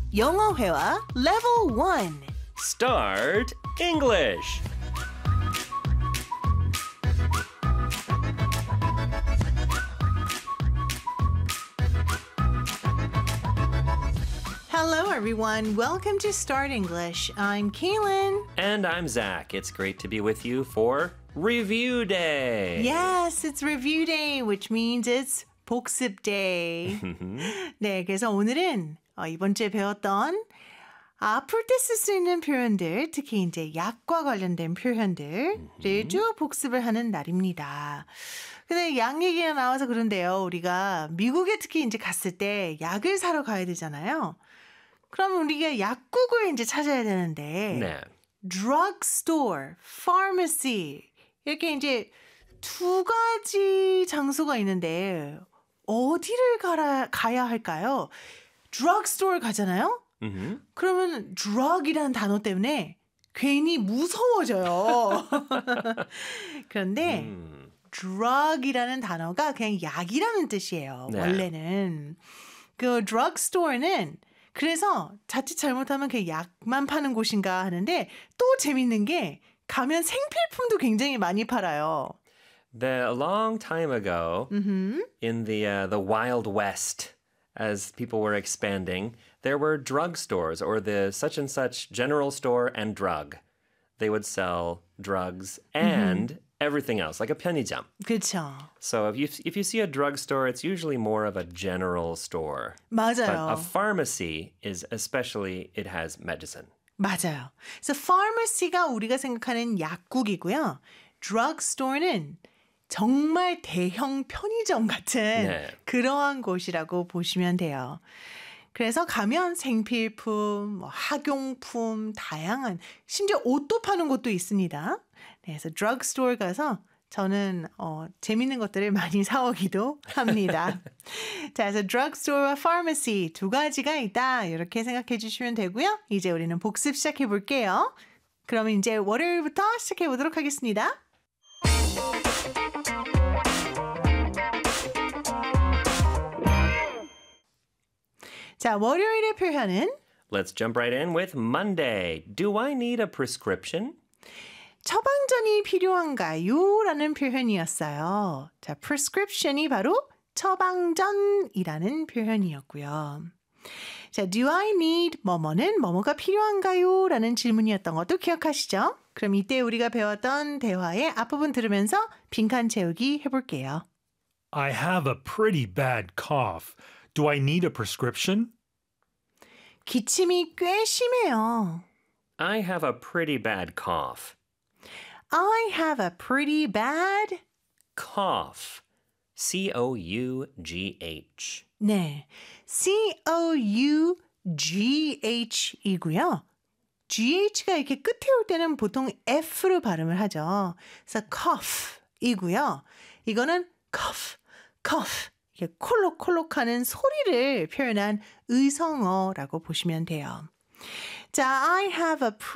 영어회화 Level 1. Start English. Hello, everyone. Welcome to Start English. I'm Kaylin. And I'm Zach. It's great to be with you for Review Day. Yes, it's review day, which means it's 복습 day. 네, 그래서 오늘은 이번 주에 배웠던 아플 때 쓸 수 있는 표현들, 특히 이제 약과 관련된 표현들을 쭉 복습을 하는 날입니다. 근데 약 얘기가 나와서 그런데요. 우리가 미국에 특히 이제 갔을 때 약을 사러 가야 되잖아요. 그럼 우리가 약국을 이제 찾아야 되는데 네. drugstore, pharmacy 이렇게 이제 두 가지 장소가 있는데 어디를 가야 할까요? drugstore 가잖아요? 그러면 drug이라는 단어 때문에 괜히 무서워져요. 그런데 drug이라는 단어가 그냥 약이라는 뜻이에요. 네. 원래는. 그 drugstore는 그래서 자칫 잘못하면 그 약만 파는 곳인가 하는데 또 재밌는 게 가면 생필품도 굉장히 많이 팔아요. A long time ago, in the Wild West, as people were expanding, there were drugstores or the such and such general store and drug. They would sell drugs and everything else, like a 편의점. 그렇죠. So if you see a drugstore, it's usually more of a general store. 맞아요. But a pharmacy is especially, it has medicine. 맞아요. 그래서 pharmacy가 우리가 생각하는 약국이고요. drugstore는 정말 대형 편의점 같은 네. 그러한 곳이라고 보시면 돼요. 그래서 가면 생필품, 학용품, 다양한 심지어 옷도 파는 곳도 있습니다. 그래서 drugstore 가서 저는 재밌는 것들을 많이 사오기도 합니다. 자, 그래서 drugstore와 pharmacy 두 가지가 있다. 이렇게 생각해 주시면 되고요. 이제 우리는 복습 시작해 볼게요. 그럼 이제 월요일부터 시작해 보도록 하겠습니다. 자, 월요일의 표현은 Let's jump right in with Monday. Do I need a prescription? 처방전이 필요한가요? 라는 표현이었어요. 자, prescription이 바로 처방전이라는 표현이었고요. 자, do I need 뭐뭐는 뭐뭐가 필요한가요? 라는 질문이었던 것도 기억하시죠? 그럼 이때 우리가 배웠던 대화의 앞부분 들으면서 빈칸 채우기 해볼게요. I have a pretty bad cough. Do I need a prescription? 기침이 꽤 심해요. I have a pretty bad cough. I have a pretty bad Cough. C-O-U-G-H. 네, C-O-U-G-H이고요. GH가 이렇게 끝에 올 때는 보통 F로 발음을 하죠. 그래서 cough이고요. 이거는 cough, cough. 이렇게 콜록콜록하는 소리를 표현한 의성어라고 보시면 돼요. 자, I have a